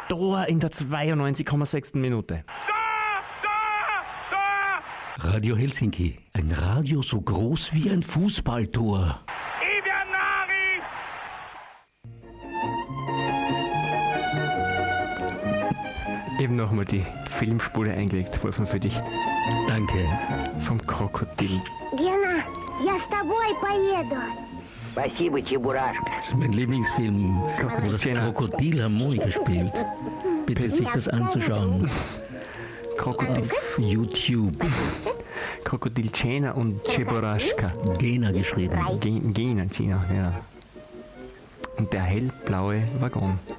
Tor in der 92,6. Minute. Radio Helsinki, ein Radio so groß wie ein Fußballtor. Eben nochmal die Filmspule eingelegt, Wolfgang, für dich. Danke. Vom Krokodil. Гена, я с тобой поеду. Спасибо, Чебурашка. Das ist mein Lieblingsfilm, wo das Krokodil Harmonika spielt. Bitte sich das anzuschauen. Krokodil. Auf YouTube. Krokodil Cena und Cheburashka. Gena geschrieben. Gena, ja. Und der hellblaue Waggon.